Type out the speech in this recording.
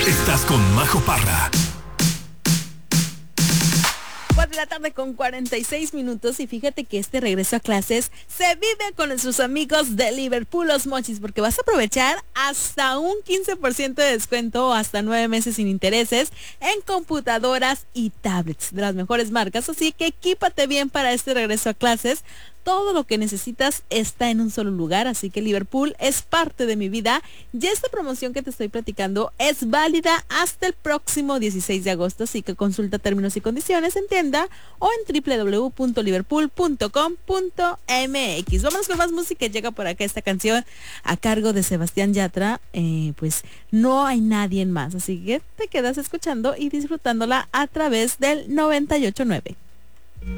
Estás con Majo Parra. 4 de la tarde con 46 minutos y fíjate que este regreso a clases se vive con nuestros amigos de Liverpool Los Mochis, porque vas a aprovechar hasta un 15% de descuento o hasta 9 meses sin intereses en computadoras y tablets de las mejores marcas, así que equípate bien para este regreso a clases. Todo lo que necesitas está en un solo lugar, así que Liverpool es parte de mi vida. Y esta promoción que te estoy platicando es válida hasta el próximo 16 de agosto, así que consulta términos y condiciones en tienda o en www.liverpool.com.mx. Vámonos con más música. Llega por acá esta canción a cargo de Sebastián Yatra, pues No hay nadie más, así que te quedas escuchando y disfrutándola a través del 98.9.